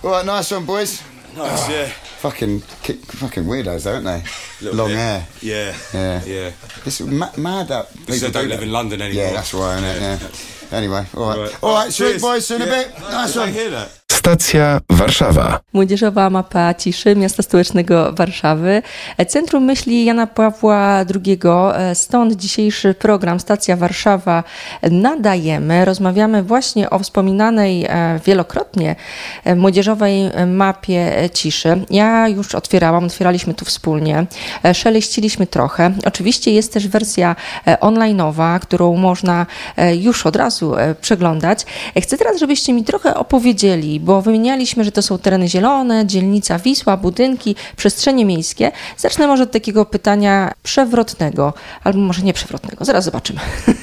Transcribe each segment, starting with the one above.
All right, nice one, boys. Nice, yeah. Fucking weirdos, though, aren't they? Long bit. hair. Yeah. It's mad that Because they don't live in London anymore. Yeah, that's why, isn't it? Yeah. Anyway, all right. All right, sweet cheers. boys, see you in a bit. Nice Did one. I hear that? Stacja Warszawa. Młodzieżowa mapa ciszy miasta stołecznego Warszawy. Centrum Myśli Jana Pawła II. Stąd dzisiejszy program Stacja Warszawa nadajemy. Rozmawiamy właśnie o wspominanej wielokrotnie młodzieżowej mapie ciszy. Ja już otwieraliśmy tu wspólnie, szeleściliśmy trochę. Oczywiście jest też wersja online'owa, którą można już od razu przeglądać. Chcę teraz, żebyście mi trochę opowiedzieli, bo wymienialiśmy, że to są tereny zielone, dzielnica Wisła, budynki, przestrzenie miejskie. Zacznę może od takiego pytania przewrotnego, albo może nie przewrotnego, zaraz zobaczymy.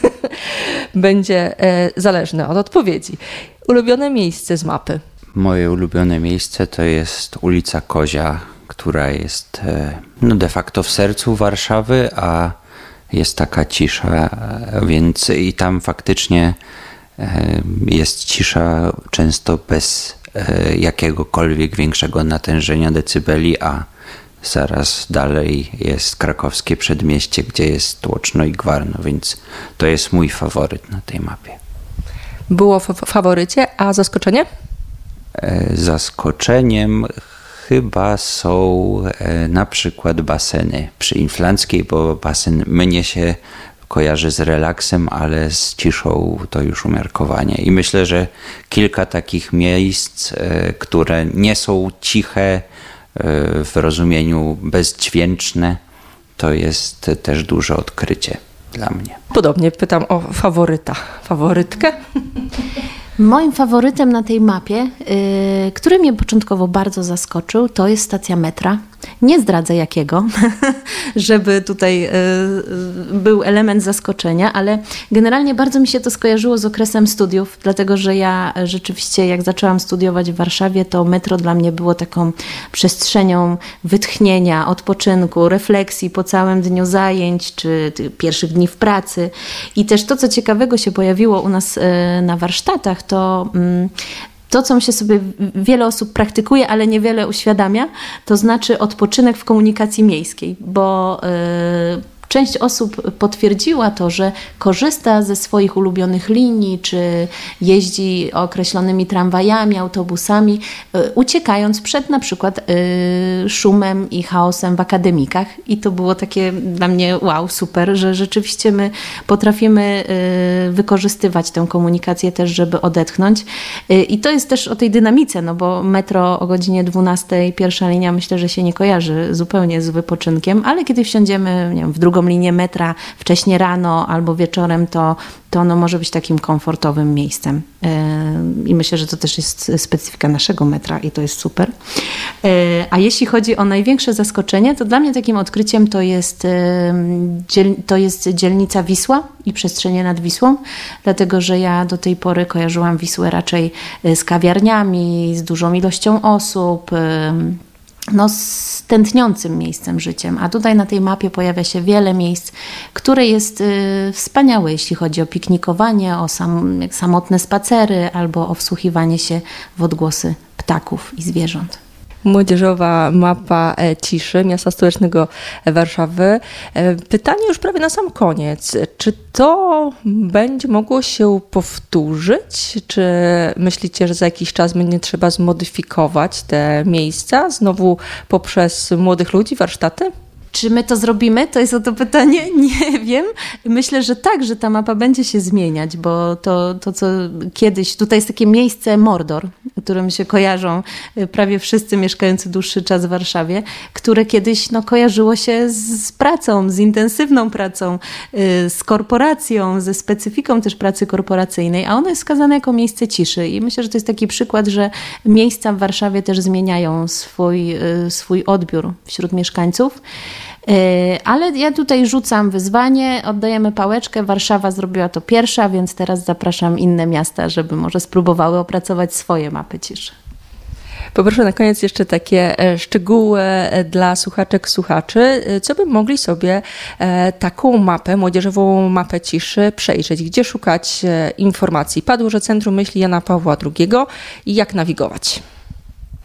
Będzie zależne od odpowiedzi. Ulubione miejsce z mapy? Moje ulubione miejsce to jest ulica Kozia, która jest de facto w sercu Warszawy, a jest taka cisza, więc i tam faktycznie jest cisza, często bez jakiegokolwiek większego natężenia decybeli, a zaraz dalej jest krakowskie przedmieście, gdzie jest tłoczno i gwarno, więc to jest mój faworyt na tej mapie. Było w faworycie, a zaskoczenie? Zaskoczeniem chyba są na przykład baseny przy Inflanckiej, bo basen mnie się kojarzy z relaksem, ale z ciszą to już umiarkowanie. I myślę, że kilka takich miejsc, które nie są ciche w rozumieniu bezdźwięczne, to jest też duże odkrycie dla mnie. Podobnie pytam o faworyta. Faworytkę? Moim faworytem na tej mapie, który mnie początkowo bardzo zaskoczył, to jest stacja metra. Nie zdradzę jakiego, żeby tutaj był element zaskoczenia, ale generalnie bardzo mi się to skojarzyło z okresem studiów, dlatego że ja rzeczywiście jak zaczęłam studiować w Warszawie, to metro dla mnie było taką przestrzenią wytchnienia, odpoczynku, refleksji po całym dniu zajęć, czy pierwszych dni w pracy. I też to, co ciekawego się pojawiło u nas na warsztatach, to, co się sobie wiele osób praktykuje, ale niewiele uświadamia, to znaczy odpoczynek w komunikacji miejskiej, bo część osób potwierdziła to, że korzysta ze swoich ulubionych linii, czy jeździ określonymi tramwajami, autobusami, uciekając przed na przykład szumem i chaosem w akademikach. I to było takie dla mnie wow, super, że rzeczywiście my potrafimy wykorzystywać tę komunikację też, żeby odetchnąć. I to jest też o tej dynamice, no bo metro o godzinie 12, pierwsza linia, myślę, że się nie kojarzy zupełnie z wypoczynkiem, ale kiedy wsiądziemy, nie wiem, w drugą linię metra wcześnie rano albo wieczorem, to ono może być takim komfortowym miejscem. I myślę, że to też jest specyfika naszego metra i to jest super. A jeśli chodzi o największe zaskoczenie, to dla mnie takim odkryciem to jest dzielnica Wisła i przestrzenie nad Wisłą, dlatego że ja do tej pory kojarzyłam Wisłę raczej z kawiarniami, z dużą ilością osób, z tętniącym miejscem życiem. A tutaj na tej mapie pojawia się wiele miejsc, które jest wspaniałe, jeśli chodzi o piknikowanie, o samotne spacery albo o wsłuchiwanie się w odgłosy ptaków i zwierząt. Młodzieżowa mapa ciszy miasta stołecznego Warszawy. Pytanie już prawie na sam koniec. Czy to będzie mogło się powtórzyć? Czy myślicie, że za jakiś czas będzie trzeba zmodyfikować te miejsca znowu poprzez młodych ludzi, warsztaty? Czy my to zrobimy? To jest o to pytanie? Nie wiem. Myślę, że tak, że ta mapa będzie się zmieniać, bo to co kiedyś... Tutaj jest takie miejsce Mordor, którym się kojarzą prawie wszyscy mieszkający dłuższy czas w Warszawie, które kiedyś kojarzyło się z pracą, z intensywną pracą, z korporacją, ze specyfiką też pracy korporacyjnej, a ono jest wskazane jako miejsce ciszy. I myślę, że to jest taki przykład, że miejsca w Warszawie też zmieniają swój odbiór wśród mieszkańców. Ale ja tutaj rzucam wyzwanie, oddajemy pałeczkę, Warszawa zrobiła to pierwsza, więc teraz zapraszam inne miasta, żeby może spróbowały opracować swoje mapy ciszy. Poproszę na koniec jeszcze takie szczegóły dla słuchaczek, słuchaczy. Co by mogli sobie taką mapę, młodzieżową mapę ciszy przejrzeć? Gdzie szukać informacji? Padło, że Centrum Myśli Jana Pawła II i jak nawigować?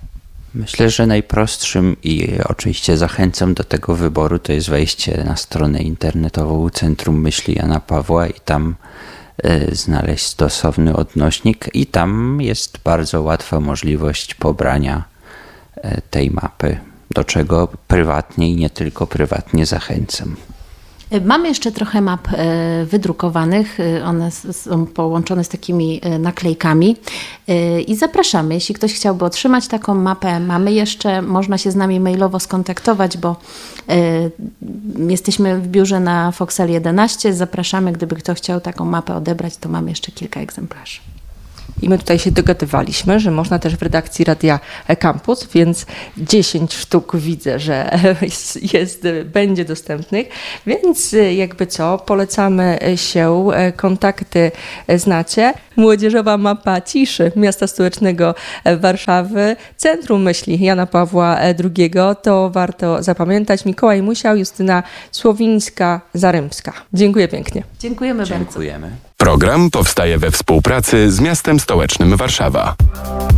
Myślę, że najprostszym i oczywiście zachęcam do tego wyboru to jest wejście na stronę internetową Centrum Myśli Jana Pawła i tam znaleźć stosowny odnośnik i tam jest bardzo łatwa możliwość pobrania tej mapy, do czego prywatnie i nie tylko prywatnie zachęcam. Mamy jeszcze trochę map wydrukowanych, one są połączone z takimi naklejkami i zapraszamy, jeśli ktoś chciałby otrzymać taką mapę, mamy jeszcze, można się z nami mailowo skontaktować, bo jesteśmy w biurze na Foksal 11, zapraszamy, gdyby ktoś chciał taką mapę odebrać, to mamy jeszcze kilka egzemplarzy. I my tutaj się dogadywaliśmy, że można też w redakcji Radia Campus, więc 10 sztuk widzę, że będzie dostępnych, więc jakby co, polecamy się, kontakty znacie. Młodzieżowa mapa ciszy Miasta Stołecznego Warszawy, Centrum Myśli Jana Pawła II, to warto zapamiętać. Mikołaj Musiał, Justyna Słowińska-Zarymska. Dziękuję pięknie. Dziękujemy bardzo. Dziękujemy. Program powstaje we współpracy z Miastem Stołecznym Warszawa.